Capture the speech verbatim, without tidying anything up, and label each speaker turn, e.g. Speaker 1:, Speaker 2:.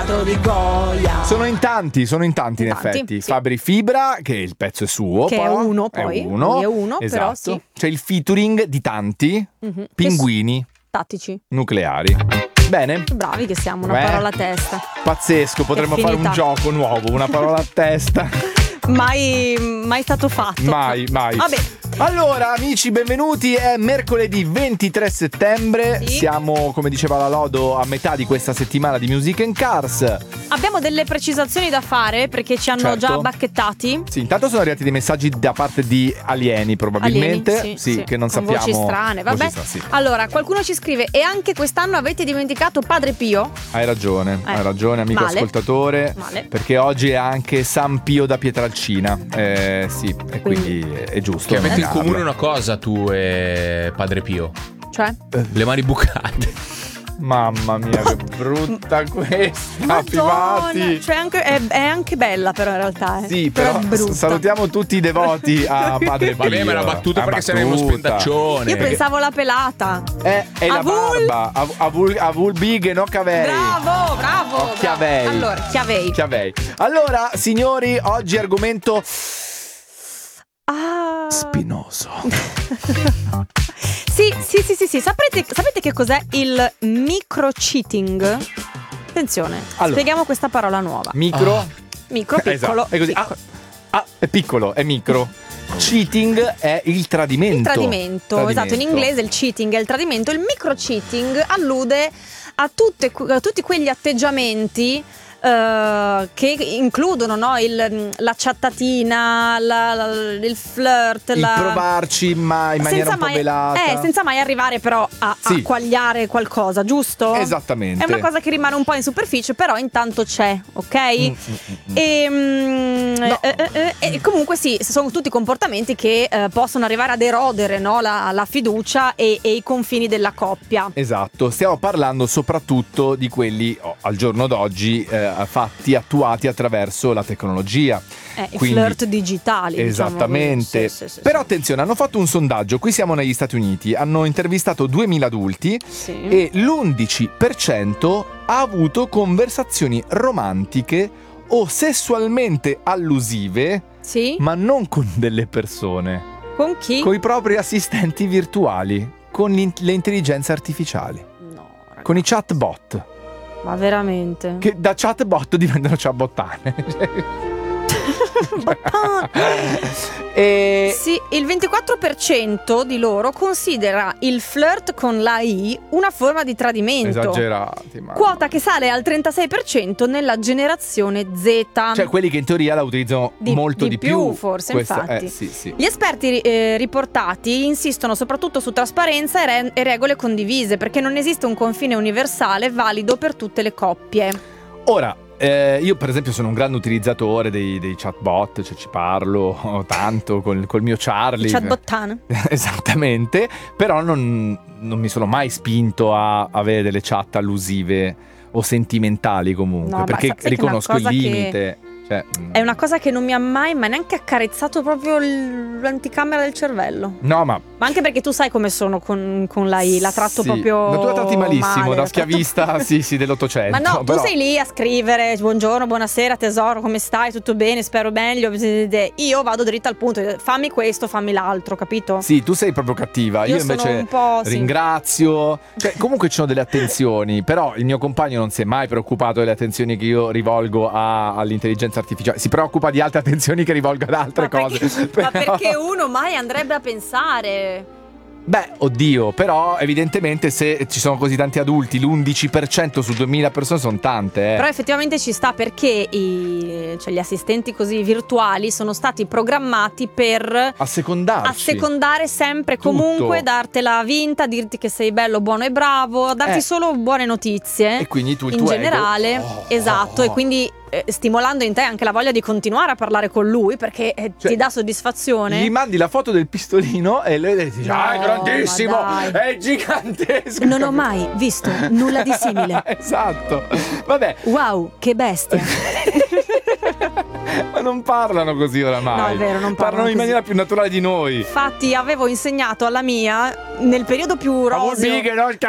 Speaker 1: teatro di Goya.
Speaker 2: Sono in tanti, sono in tanti in, in tanti, effetti.
Speaker 1: Sì.
Speaker 2: Fabri Fibra, che il pezzo è suo.
Speaker 1: Che
Speaker 2: però,
Speaker 1: è uno poi.
Speaker 2: È uno,
Speaker 1: Lui è uno,
Speaker 2: esatto.
Speaker 1: però sì.
Speaker 2: C'è il featuring di tanti
Speaker 1: mm-hmm.
Speaker 2: pinguini
Speaker 1: tattici
Speaker 2: nucleari. Bene.
Speaker 1: Bravi che siamo, una
Speaker 2: Beh,
Speaker 1: parola a testa.
Speaker 2: Pazzesco, potremmo fare un gioco nuovo, una parola a testa.
Speaker 1: Mai, mai stato fatto.
Speaker 2: Mai, mai.
Speaker 1: Vabbè.
Speaker 2: Allora, amici, benvenuti. È mercoledì ventitré settembre.
Speaker 1: Sì.
Speaker 2: Siamo, come diceva la Lodo, a metà di questa settimana di Music and Cars.
Speaker 1: Abbiamo delle precisazioni da fare perché ci hanno
Speaker 2: certo.
Speaker 1: già bacchettati.
Speaker 2: Sì, intanto sono arrivati dei messaggi da parte di alieni, probabilmente.
Speaker 1: Alieni, sì,
Speaker 2: sì,
Speaker 1: sì,
Speaker 2: che non
Speaker 1: con
Speaker 2: sappiamo.
Speaker 1: Voci strane, vabbè.
Speaker 2: Voci strane, sì.
Speaker 1: Allora, qualcuno ci scrive: e anche quest'anno avete dimenticato Padre Pio?
Speaker 2: Hai ragione, eh. hai ragione, amico
Speaker 1: Male.
Speaker 2: ascoltatore.
Speaker 1: Male.
Speaker 2: Perché oggi è anche San Pio da Pietralcina. Eh, sì, e quindi, quindi è giusto.
Speaker 3: Che avete in
Speaker 2: nominarlo.
Speaker 3: comune una cosa, tu e Padre Pio.
Speaker 1: Cioè?
Speaker 3: Le mani bucate.
Speaker 2: Mamma mia, che brutta questa.
Speaker 1: Madonna,
Speaker 2: Pivati.
Speaker 1: cioè anche, è, è anche bella però in realtà eh.
Speaker 2: Sì,
Speaker 1: però,
Speaker 2: però,
Speaker 1: è brutta.
Speaker 2: salutiamo tutti i devoti a Padre Pio.
Speaker 3: Vabbè, me l'ha battuta
Speaker 2: Una
Speaker 3: perché saremo
Speaker 2: battuta.
Speaker 3: spendaccione.
Speaker 1: Io pensavo la pelata.
Speaker 2: Eh, è la
Speaker 1: Avul-
Speaker 2: barba. A, a, vul, a vul big e no cavei.
Speaker 1: Bravo, bravo.
Speaker 2: Oh, chiavei.
Speaker 1: Allora, chiavei.
Speaker 2: Chiavei. Allora, signori, oggi argomento
Speaker 1: Ah.
Speaker 2: spinoso.
Speaker 1: Sì, sì, sì, sì, sì. Sapete, sapete che cos'è il micro-cheating? Attenzione,
Speaker 2: Allora,
Speaker 1: spieghiamo questa parola nuova.
Speaker 2: Micro.
Speaker 3: Oh.
Speaker 1: Micro, piccolo.
Speaker 2: Esatto. È così.
Speaker 1: piccolo.
Speaker 2: Ah, ah, è piccolo, è micro. Cheating è il tradimento.
Speaker 1: Il tradimento,
Speaker 2: Tradimento.
Speaker 1: esatto, in inglese il cheating è il tradimento. Il micro-cheating allude a, tutte, a tutti quegli atteggiamenti Uh, che includono no, il, la chattatina, la, la, il flirt,
Speaker 2: il
Speaker 1: la...
Speaker 2: provarci ma in maniera
Speaker 1: senza
Speaker 2: un po'
Speaker 1: mai,
Speaker 2: velata.
Speaker 1: eh, senza mai arrivare però a,
Speaker 2: Sì.
Speaker 1: a quagliare qualcosa, giusto?
Speaker 2: Esattamente.
Speaker 1: È una cosa che rimane un po' in superficie, però intanto c'è, ok?
Speaker 2: Mm, mm, mm.
Speaker 1: E, mm,
Speaker 2: No.
Speaker 1: eh, eh, eh, e comunque sì, sono tutti comportamenti che eh, possono arrivare ad erodere no, la, la fiducia e, e i confini della coppia.
Speaker 2: Esatto, stiamo parlando soprattutto di quelli oh, al giorno d'oggi eh, fatti, attuati attraverso la tecnologia.
Speaker 1: Eh, I
Speaker 2: Quindi,
Speaker 1: flirt digitali.
Speaker 2: Esattamente.
Speaker 1: Diciamo, sì, sì, sì,
Speaker 2: Però
Speaker 1: sì.
Speaker 2: attenzione, hanno fatto un sondaggio, qui siamo negli Stati Uniti, hanno intervistato duemila adulti
Speaker 1: Sì.
Speaker 2: e l'undici per cento ha avuto conversazioni romantiche o sessualmente allusive,
Speaker 1: Sì?
Speaker 2: ma non con delle persone,
Speaker 1: Con chi?
Speaker 2: con i propri assistenti virtuali, con le intelligenze artificiali,
Speaker 1: No, ragazzi,
Speaker 2: con i chatbot,
Speaker 1: ma veramente.
Speaker 2: che da chatbot diventano chatbottane. E
Speaker 1: Sì, il ventiquattro per cento di loro considera il flirt con l'A I una forma di tradimento.
Speaker 2: esagerati, ma
Speaker 1: Quota che sale al trentasei per cento nella generazione Z.
Speaker 2: cioè quelli che in teoria la utilizzano
Speaker 1: Di-
Speaker 2: molto
Speaker 1: di
Speaker 2: di,
Speaker 1: più, forse,
Speaker 2: questa,
Speaker 1: infatti.
Speaker 2: eh, sì, sì.
Speaker 1: Gli esperti eh, riportati insistono soprattutto su trasparenza e, re- e regole condivise, perché non esiste un confine universale valido per tutte le coppie.
Speaker 2: Ora, eh, io per esempio sono un grande utilizzatore dei, dei chatbot, cioè ci parlo tanto col, col mio Charlie.
Speaker 1: Chatbottana.
Speaker 2: Esattamente, però non, non mi sono mai spinto a avere delle chat allusive o sentimentali comunque,
Speaker 1: No, ma
Speaker 2: perché
Speaker 1: sai che è una
Speaker 2: riconosco il
Speaker 1: cosa che-
Speaker 2: limite. Cioè, mm,
Speaker 1: È una cosa che non mi ha mai, ma neanche accarezzato proprio l- l'anticamera del cervello.
Speaker 2: No, ma
Speaker 1: Ma anche perché tu sai come sono con, con l'A I, la tratto
Speaker 2: sì,
Speaker 1: proprio
Speaker 2: ma tu la tratti malissimo,
Speaker 1: male,
Speaker 2: da
Speaker 1: la tratto-
Speaker 2: schiavista sì, sì, dell'Ottocento.
Speaker 1: Ma no, tu
Speaker 2: però-
Speaker 1: sei lì a scrivere buongiorno, buonasera tesoro, come stai? Tutto bene? Spero meglio. Io vado dritta al punto, fammi questo, fammi l'altro, capito?
Speaker 2: Sì, tu sei proprio cattiva. Io,
Speaker 1: Io sono
Speaker 2: invece
Speaker 1: un po', sì.
Speaker 2: ringrazio. Cioè, comunque ci sono delle attenzioni. Però il mio compagno non si è mai preoccupato delle attenzioni che io rivolgo a- all'intelligenza artificiale. Si preoccupa di altre attenzioni che rivolgo ad altre
Speaker 1: Ma
Speaker 2: cose.
Speaker 1: perché, ma
Speaker 2: Però-
Speaker 1: perché uno mai andrebbe a pensare?
Speaker 2: Beh, oddio, però evidentemente se ci sono così tanti adulti, l'undici per cento su duemila persone sono tante, eh.
Speaker 1: Però effettivamente ci sta, perché i, cioè gli assistenti così virtuali sono stati programmati per
Speaker 2: Assecondarci.
Speaker 1: assecondare sempre,
Speaker 2: Tutto.
Speaker 1: comunque, dartela vinta, dirti che sei bello, buono e bravo, darti
Speaker 2: Eh.
Speaker 1: solo buone notizie.
Speaker 2: E quindi tu il
Speaker 1: in
Speaker 2: tuo
Speaker 1: generale,
Speaker 2: ego- Oh,
Speaker 1: esatto,
Speaker 2: oh,
Speaker 1: e
Speaker 2: oh.
Speaker 1: quindi eh, stimolando in te anche la voglia di continuare a parlare con lui, perché eh,
Speaker 2: Cioè,
Speaker 1: ti dà soddisfazione.
Speaker 2: Gli mandi la foto del pistolino e lei dice:
Speaker 1: No,
Speaker 2: ah, è grandissimo,
Speaker 1: ma dai.
Speaker 2: è gigantesco.
Speaker 1: Non ho mai visto nulla di simile.
Speaker 2: Esatto. Vabbè,
Speaker 1: Wow, che bestia.
Speaker 2: ma non parlano così oramai.
Speaker 1: No, è vero, non parlano
Speaker 2: in
Speaker 1: così.
Speaker 2: maniera più naturale di noi.
Speaker 1: Infatti avevo insegnato alla mia nel periodo più
Speaker 2: Ma vuol
Speaker 1: roseo.
Speaker 2: dire che no,